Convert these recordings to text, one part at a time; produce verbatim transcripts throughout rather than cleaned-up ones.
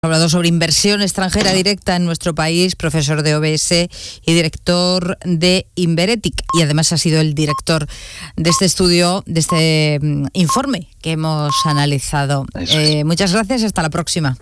Hablado sobre inversión extranjera directa en nuestro país, profesor de O B S y director de Inveretic, y además ha sido el director de este estudio, de este um, informe que hemos analizado. Eh, muchas gracias, hasta la próxima.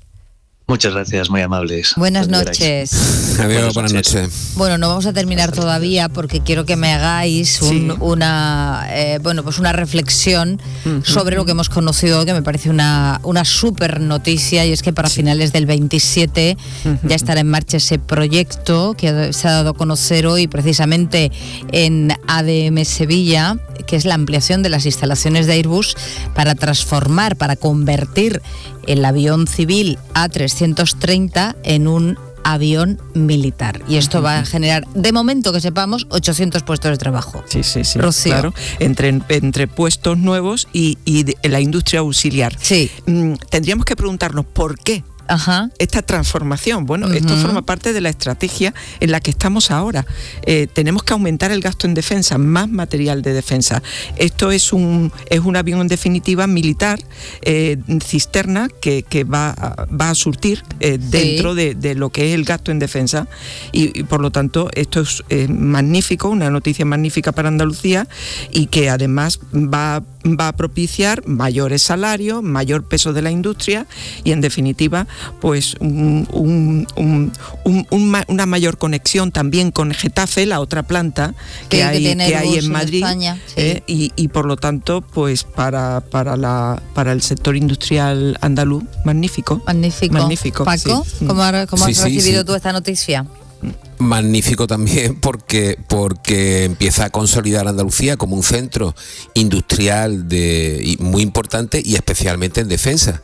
Muchas gracias, muy amables. Buenas noches. Adiós, buenas noches. Bueno, no vamos a terminar todavía porque quiero que me hagáis un, sí. una eh, bueno, pues una reflexión uh-huh. sobre lo que hemos conocido, que me parece una, una súper noticia, y es que para sí. finales del veintisiete uh-huh. ya estará en marcha ese proyecto que se ha dado a conocer hoy precisamente en A D M Sevilla, que es la ampliación de las instalaciones de Airbus para transformar, para convertir el avión civil A trescientos treinta en un avión militar. Y esto va a generar, de momento que sepamos, ochocientos puestos de trabajo. Sí, sí, sí. Rocío. Claro, entre, entre puestos nuevos y, y de, la industria auxiliar. Sí. Mm, tendríamos que preguntarnos por qué. Ajá. Esta transformación. Bueno, uh-huh. esto forma parte de la estrategia en la que estamos ahora. Eh, tenemos que aumentar el gasto en defensa, más material de defensa. Esto es un es un avión en definitiva militar, eh, cisterna, que, que va, a, va a surtir eh, dentro sí. de, de lo que es el gasto en defensa. Y, y por lo tanto, esto es eh, magnífico, una noticia magnífica para Andalucía, y que además va, va a propiciar mayores salarios, mayor peso de la industria y, en definitiva, pues un, un, un, un, un, una mayor conexión también con Getafe, la otra planta que, que hay, que que hay en Madrid, en España, sí. eh, y, y por lo tanto, pues para, para, la, para el sector industrial andaluz, magnífico. Magnífico. magnífico Paco, sí. ¿cómo, ha, cómo sí, has sí, recibido sí. tú esta noticia? Magnífico también porque, porque empieza a consolidar Andalucía como un centro industrial de, y muy importante, y especialmente en defensa,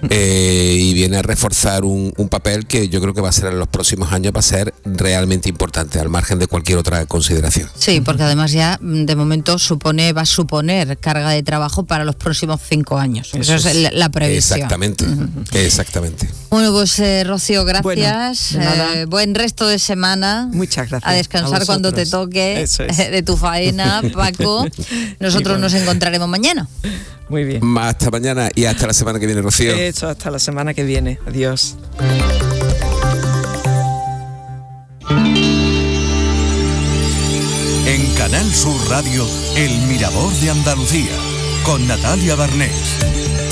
eh, y viene a reforzar un, un papel que yo creo que va a ser en los próximos años, va a ser realmente importante, al margen de cualquier otra consideración. Sí, porque además ya de momento supone va a suponer carga de trabajo para los próximos cinco años. Eso, Eso es, es la previsión. Exactamente, uh-huh. exactamente. Bueno, pues eh, Rocío, gracias. Bueno, eh, buen resto de semana. Muchas gracias. A descansar a cuando te toque es. de tu faena, Paco. Nosotros nos encontraremos mañana. Muy bien. Hasta mañana y hasta la semana que viene, Rocío. Eso, hasta la semana que viene. Adiós. En Canal Sur Radio, El Mirador de Andalucía, con Natalia Barnés.